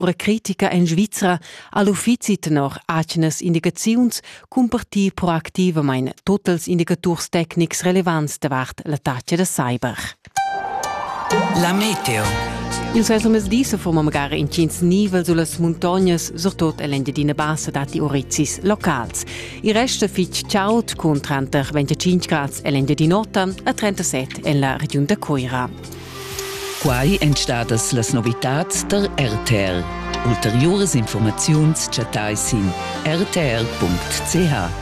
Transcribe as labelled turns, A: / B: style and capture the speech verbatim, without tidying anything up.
A: Ora critica in Svizzera all'uffici tenor accenas indicaziuns compartir proactivamente tutti gli indicatori tecnici relevanti davart l'attacco da cyber.
B: La meteo.
A: Il senso mes disse forma magari in cins nivel sulle montagnas, soprattutto all'endedina bassa dati orizis locals. Il resto fitch ciaut con trenta venticinque gradi all'endedina nota e trentasette nella regione da Coira.
B: Quai entstadas las novitats der R T R. Ulteriores informaziuns chatai sin r t r punct c h.